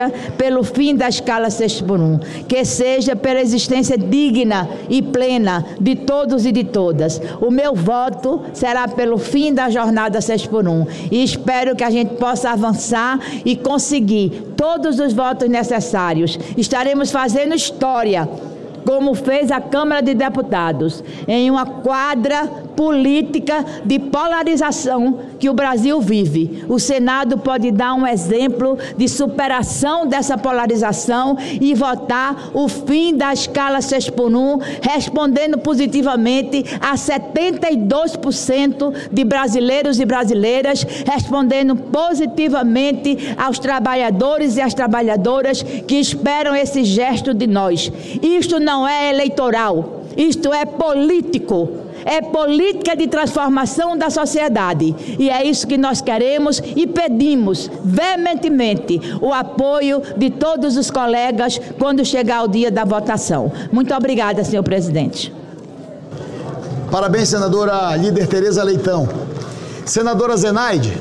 pelo fim da escala 6x1, que seja pela existência digna e plena de todos e de todas. O meu voto será pelo fim da jornada 6x1 e espero que a gente possa avançar e conseguir todos os votos necessários. Estaremos fazendo história, como fez a Câmara de Deputados, em uma quadra política de polarização que o Brasil vive. O Senado pode dar um exemplo de superação dessa polarização e votar o fim da escala 6x1, respondendo positivamente a 72% de brasileiros e brasileiras, respondendo positivamente aos trabalhadores e às trabalhadoras que esperam esse gesto de nós. Isto não é eleitoral, isto é político. É política de transformação da sociedade e é isso que nós queremos e pedimos veementemente o apoio de todos os colegas quando chegar o dia da votação. Muito obrigada, senhor presidente. Parabéns, senadora líder Tereza Leitão. Senadora Zenaide,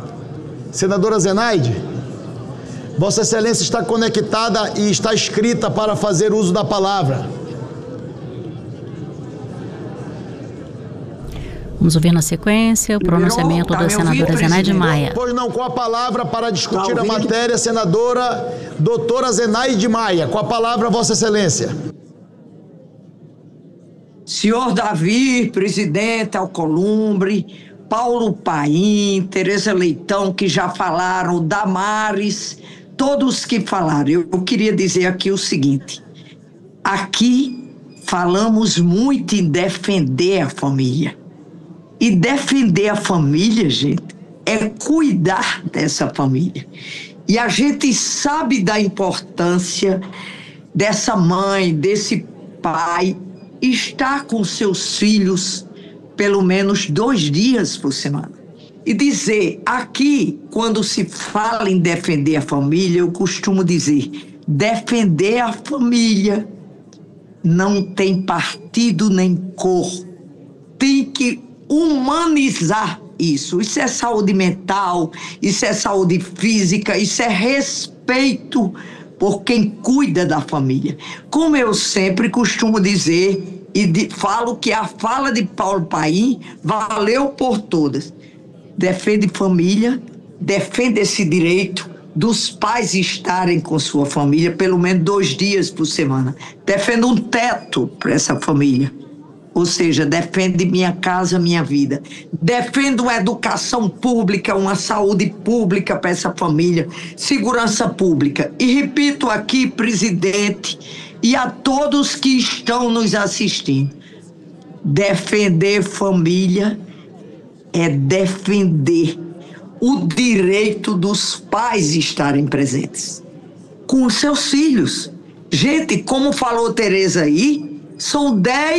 Vossa Excelência está conectada e está inscrita para fazer uso da palavra. Vamos ouvir na sequência o pronunciamento da senadora Zenaide Maia. Pois não, com a palavra para discutir a matéria, senadora doutora Zenaide Maia. Com a palavra, Vossa Excelência. Senhor Davi, presidente Alcolumbre, Paulo Paim, Tereza Leitão, que já falaram, Damares, todos que falaram. Eu queria dizer aqui o seguinte: aqui falamos muito em defender a família. E defender a família, gente, é cuidar dessa família. E a gente sabe da importância dessa mãe, desse pai, estar com seus filhos pelo menos 2 dias por semana. E dizer, aqui, quando se fala em defender a família, eu costumo dizer, defender a família não tem partido nem cor. Tem que humanizar isso. Isso é saúde mental, isso é saúde física, isso é respeito por quem cuida da família. Como eu sempre costumo dizer, e falo que a fala de Paulo Paim valeu por todas. Defende família, defende esse direito dos pais estarem com sua família pelo menos 2 dias por semana. Defende um teto para essa família. Ou seja, defende minha casa, minha vida. Defende uma educação pública, uma saúde pública para essa família, segurança pública. E repito aqui, presidente, e a todos que estão nos assistindo, defender família é defender o direito dos pais estarem presentes com os seus filhos. Gente, como falou Tereza aí, são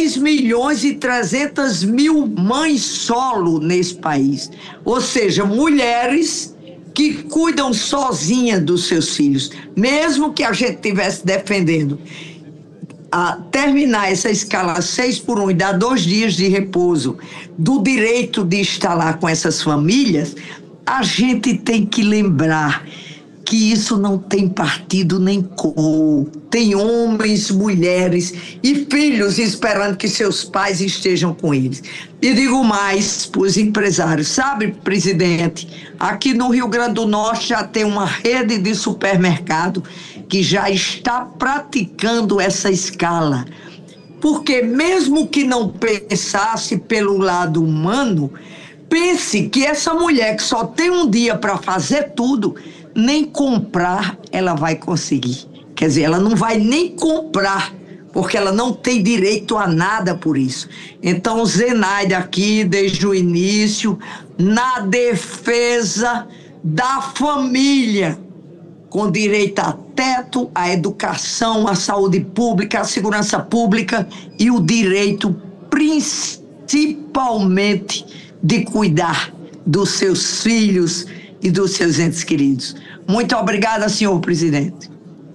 10.300.000 mães solo nesse país. Ou seja, mulheres que cuidam sozinhas dos seus filhos. Mesmo que a gente estivesse defendendo a terminar essa escala 6x1 e dar 2 dias de repouso do direito de estar lá com essas famílias, a gente tem que lembrar que isso não tem partido nem cor. Tem homens, mulheres e filhos esperando que seus pais estejam com eles. E digo mais para os empresários, sabe, presidente, aqui no Rio Grande do Norte já tem uma rede de supermercado que já está praticando essa escala. Porque mesmo que não pensasse pelo lado humano, pense que essa mulher que só tem um dia para fazer tudo, nem comprar ela vai conseguir. Quer dizer, ela não vai nem comprar, porque ela não tem direito a nada por isso. Então, Zenaide aqui, desde o início, na defesa da família, com direito a teto, a educação, a saúde pública, a segurança pública e o direito, principalmente, de cuidar dos seus filhos e dos seus entes queridos. Muito obrigada, senhor presidente.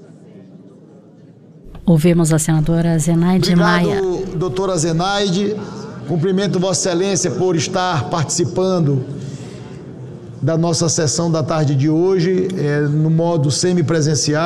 Ouvimos a senadora Zenaide Maia. Obrigado, doutora Zenaide. Cumprimento Vossa Excelência por estar participando da nossa sessão da tarde de hoje, no modo semipresencial.